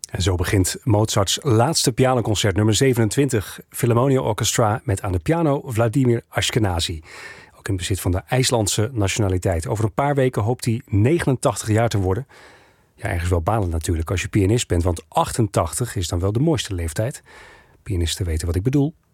En zo begint Mozarts laatste pianoconcert nummer 27... Philharmonia Orchestra met aan de piano Vladimir Ashkenazy. Ook in bezit van de IJslandse nationaliteit. Over een paar weken hoopt hij 89 jaar te worden. Ja, ergens wel balen natuurlijk als je pianist bent, want 88 is dan wel de mooiste leeftijd. Pianisten weten wat ik bedoel.